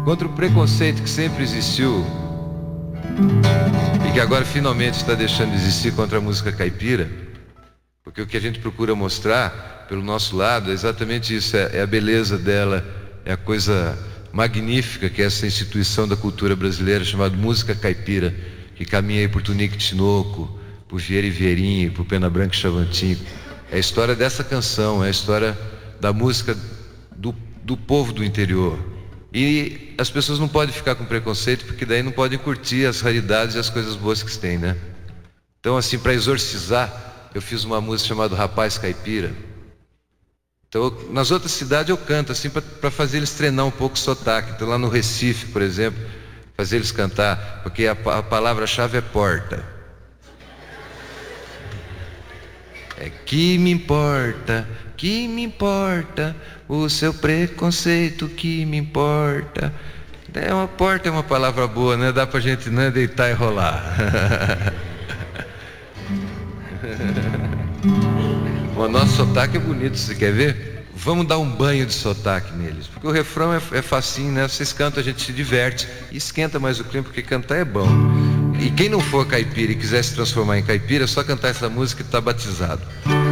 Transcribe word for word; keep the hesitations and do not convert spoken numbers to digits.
contra o preconceito que sempre existiu e que agora finalmente está deixando de existir contra a música caipira, porque o que a gente procura mostrar pelo nosso lado é exatamente isso, é, é a beleza dela, é a coisa magnífica que é essa instituição da cultura brasileira chamada música caipira, que caminha aí por Tunique Tinoco, por Vieira e Vieirinho, por Pena Branca e Chavantinho. É a história dessa canção, é a história da música do, do povo do interior. E as pessoas não podem ficar com preconceito, porque daí não podem curtir as raridades e as coisas boas que têm, né? Então, assim, para exorcizar, eu fiz uma música chamada Rapaz Caipira. Então, eu, nas outras cidades eu canto, assim, para fazer eles treinar um pouco o sotaque. Então, lá no Recife, por exemplo, fazer eles cantar, porque a, a palavra-chave é porta. É que me importa, que me importa, o seu preconceito que me importa. É uma porta, é uma palavra boa, né? Dá pra gente, né, deitar e rolar. O nosso sotaque é bonito, você quer ver? Vamos dar um banho de sotaque neles, porque o refrão é, é facinho, né? Vocês cantam, a gente se diverte e esquenta mais o clima, porque cantar é bom. E quem não for caipira e quiser se transformar em caipira, é só cantar essa música e tá batizado.